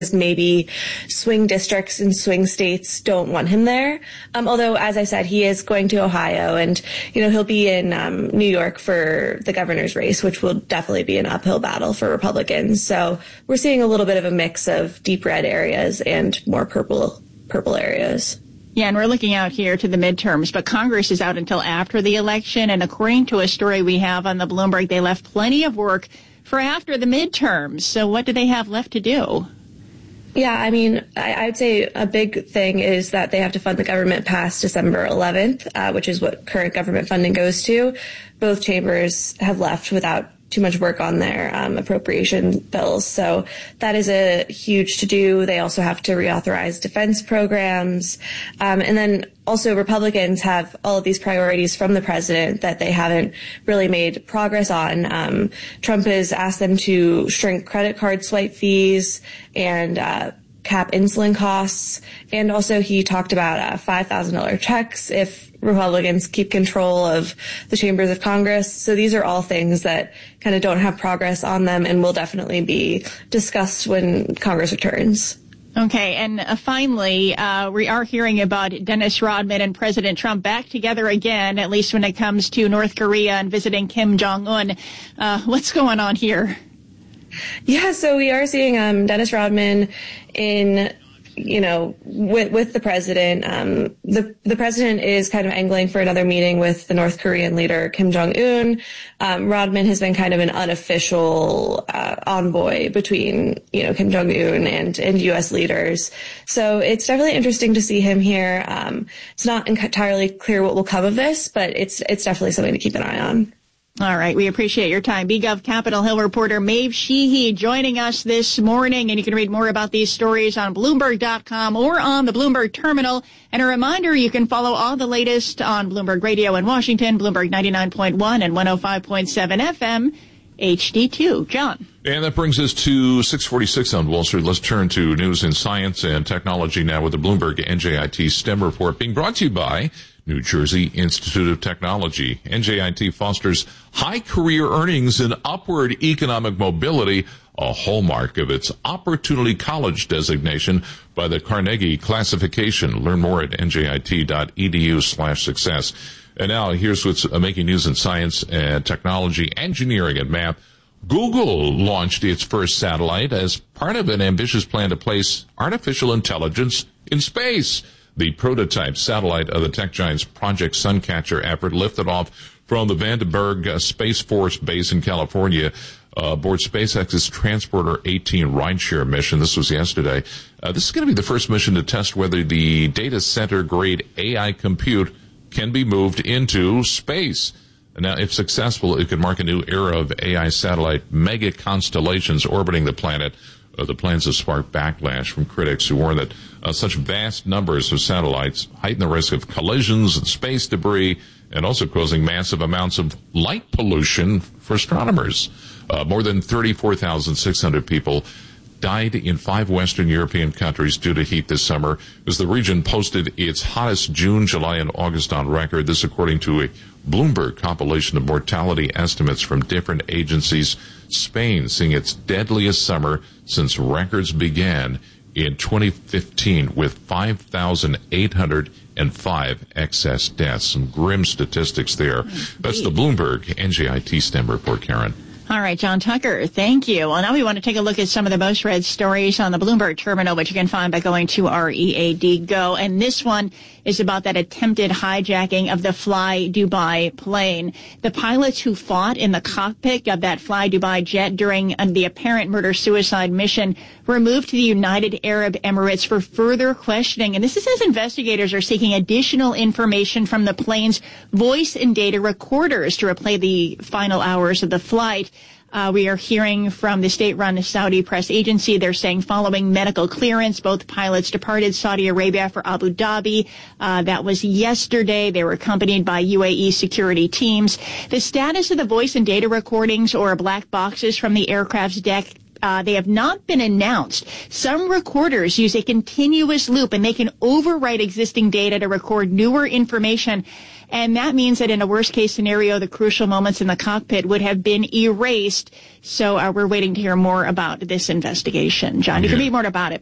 maybe swing districts and swing states don't want him there. Although, as I said, he is going to Ohio, and, he'll be in New York for the governor's race, which will definitely be an uphill battle for Republicans. So we're seeing a little bit of a mix of deep red areas and more purple areas. Yeah, and we're looking out here to the midterms, but Congress is out until after the election. And according to a story we have on the Bloomberg, they left plenty of work for after the midterms. So what do they have left to do? Yeah, I'd say a big thing is that they have to fund the government past December 11th, which is what current government funding goes to. Both chambers have left without too much work on their appropriation bills. So that is a huge to-do. They also have to reauthorize defense programs. And then also Republicans have all of these priorities from the president that they haven't really made progress on. Trump has asked them to shrink credit card swipe fees and cap insulin costs. And also he talked about $5,000 checks if Republicans keep control of the chambers of Congress. So these are all things that kind of don't have progress on them and will definitely be discussed when Congress returns. Okay, and finally, we are hearing about Dennis Rodman and President Trump back together again, at least when it comes to North Korea and visiting Kim Jong-un. What's going on here? Yeah, so we are seeing Dennis Rodman in, with the president. The president is kind of angling for another meeting with the North Korean leader, Kim Jong-un. Rodman has been kind of an unofficial envoy between, Kim Jong-un and U.S. leaders. So it's definitely interesting to see him here. It's not entirely clear what will come of this, but it's definitely something to keep an eye on. All right. We appreciate your time. BGov Capitol Hill reporter Maeve Sheehy joining us this morning. And you can read more about these stories on Bloomberg.com or on the Bloomberg Terminal. And a reminder, you can follow all the latest on Bloomberg Radio in Washington, Bloomberg 99.1 and 105.7 FM, HD2. John. And that brings us to 646 on Wall Street. Let's turn to news in science and technology now with the Bloomberg NJIT STEM report being brought to you by New Jersey Institute of Technology. NJIT fosters high career earnings and upward economic mobility, a hallmark of its Opportunity College designation by the Carnegie Classification. Learn more at njit.edu/success. And now here's what's making news in science and technology, engineering, and math. Google launched its first satellite as part of an ambitious plan to place artificial intelligence in space. The prototype satellite of the tech giant's Project Suncatcher effort lifted off from the Vandenberg Space Force Base in California aboard SpaceX's Transporter 18 rideshare mission. This was yesterday. This is going to be the first mission to test whether the data center grade AI compute can be moved into space. Now, if successful, it could mark a new era of AI satellite mega constellations orbiting the planet. The plans have sparked backlash from critics who warn that such vast numbers of satellites heighten the risk of collisions and space debris and also causing massive amounts of light pollution for astronomers. More than 34,600 people died in 5 Western European countries due to heat this summer as the region posted its hottest June, July, and August on record. This according to a Bloomberg compilation of mortality estimates from different agencies. Spain seeing its deadliest summer since records began in 2015 with 5,805 excess deaths. Some grim statistics there. That's the Bloomberg NJIT STEM report, Karen. All right, John Tucker, thank you. Well, now we want to take a look at some of the most read stories on the Bloomberg Terminal, which you can find by going to our EAD Go. And this one is about that attempted hijacking of the Fly Dubai plane. The pilots who fought in the cockpit of that Fly Dubai jet during the apparent murder-suicide mission were moved to the United Arab Emirates for further questioning. And this is as investigators are seeking additional information from the plane's voice and data recorders to replay the final hours of the flight. We are hearing from the state-run Saudi press agency. They're saying following medical clearance, both pilots departed Saudi Arabia for Abu Dhabi. That was yesterday. They were accompanied by UAE security teams. The status of the voice and data recordings or black boxes from the aircraft's deck They have not been announced. Some recorders use a continuous loop, and they can overwrite existing data to record newer information. And that means that in a worst-case scenario, the crucial moments in the cockpit would have been erased. So we're waiting to hear more about this investigation. John, you can read more about it